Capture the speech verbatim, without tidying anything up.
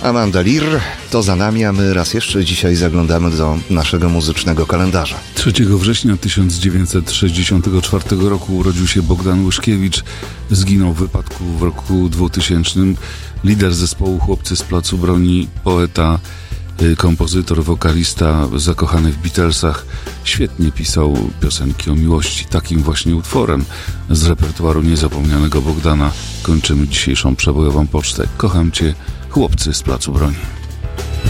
Amanda Lear, to za nami, a my raz jeszcze dzisiaj zaglądamy do naszego muzycznego kalendarza. trzeciego września tysiąc dziewięćset sześćdziesiątego czwartego roku urodził się Bogdan Łyszkiewicz. Zginął w wypadku w roku dwutysięcznym. Lider zespołu Chłopcy z Placu Broni, poeta, kompozytor, wokalista, zakochany w Beatlesach. Świetnie pisał piosenki o miłości. Takim właśnie utworem z repertuaru niezapomnianego Bogdana kończymy dzisiejszą przebojową pocztę. Kocham cię, Chłopcy z Placu Broni.